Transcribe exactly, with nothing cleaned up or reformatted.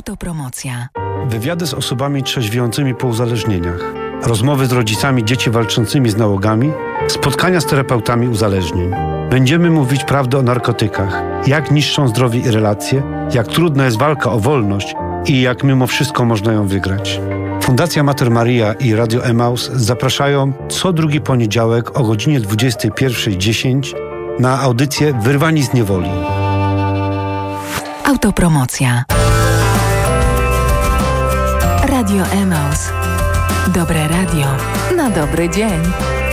Autopromocja. Wywiady z osobami trzeźwiącymi po uzależnieniach. Rozmowy z rodzicami dzieci walczącymi z nałogami. Spotkania z terapeutami uzależnień. Będziemy mówić prawdę o narkotykach. Jak niszczą zdrowie i relacje. Jak trudna jest walka o wolność i jak mimo wszystko można ją wygrać. Fundacja Mater Maria i Radio Emaus zapraszają co drugi poniedziałek o godzinie dwudziestej pierwszej dziesięć na audycję Wyrwani z niewoli. Autopromocja. Radio Emaus. Dobre radio na dobry dzień.